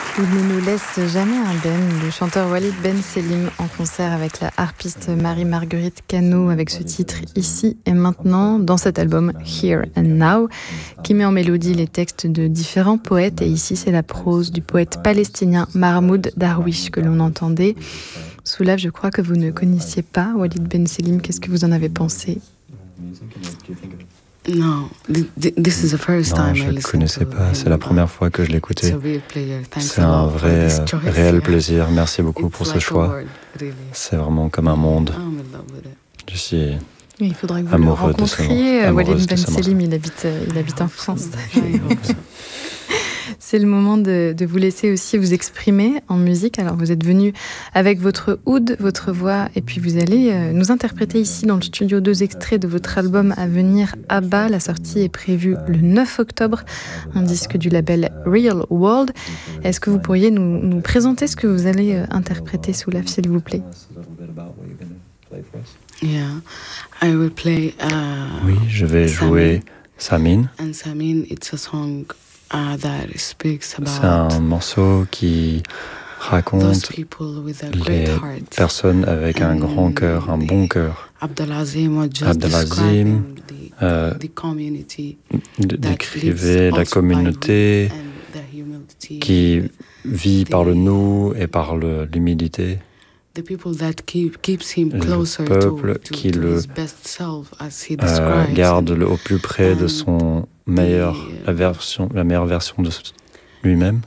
Il ne nous laisse jamais indemne, le chanteur Walid Ben Selim en concert avec la harpiste Marie-Marguerite Cano avec ce titre Ici et maintenant dans cet album Here and Now qui met en mélodie les textes de différents poètes et ici c'est la prose du poète palestinien Mahmoud Darwish que l'on entendait. Soulav, je crois que vous ne connaissiez pas Walid Ben Selim, qu'est-ce que vous en avez pensé? Non, je ne le connaissais pas. C'est la première fois que je l'écoutais. C'est un réel plaisir. Merci beaucoup pour ce choix. C'est vraiment comme un monde. Je suis il faudrait que vous le rencontriez. Walid Ben Selim, il habite en France. C'est le moment de vous laisser aussi vous exprimer en musique. Alors vous êtes venu avec votre oud, votre voix, et puis vous allez nous interpréter ici dans le studio 2 extraits de votre album à venir, Abba. La sortie est prévue le 9 octobre, un disque du label Real World. Est-ce que vous pourriez nous présenter ce que vous allez interpréter, Soulav, s'il vous plaît? Yeah, I will play, oui, je vais jouer Samin. And Samin, it's a song that speaks about c'est un morceau qui raconte les personnes avec un grand cœur, un bon cœur. Abdelazim décrivait la communauté qui vit par le nous et par l'humilité. Le peuple qui le garde au plus près de son la meilleure version de lui-même.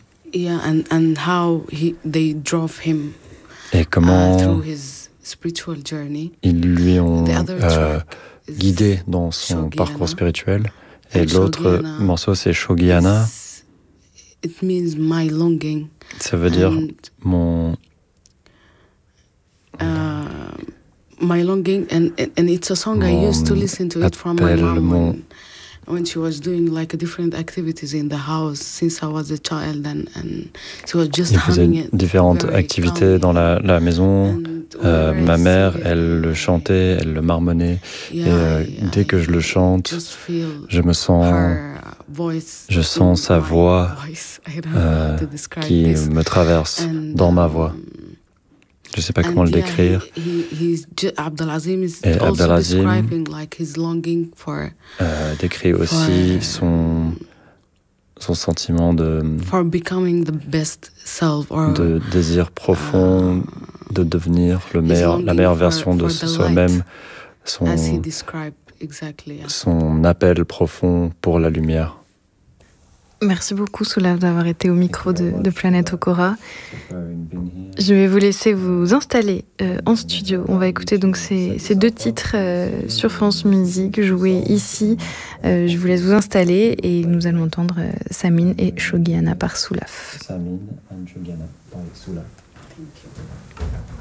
Et comment ils lui ont guidé dans son parcours spirituel. Et l'autre morceau, c'est Shogiana. Ça veut dire my longing, and it's a song I used to listen to it from my mom when she was doing like different activities in the house since I was a child, and she was just humming it. Différentes activités dans la maison. Ma mère, elle le chantait, elle le marmonnait. Et dès que je le chante, je sens sa voix qui me traverse dans ma voix. Je ne sais pas comment le décrire. Et Abdelazim décrit aussi son sentiment de désir profond de devenir la meilleure version de soi-même, son appel profond pour la lumière. Merci beaucoup, Soulav, d'avoir été au micro de Planète Okora. Je vais vous laisser vous installer en studio. On va écouter donc ces deux titres sur France Musique, joués ici. Je vous laisse vous installer et nous allons entendre Samin et Shogiana par Soulav. Samin et Shogiana par Soulav.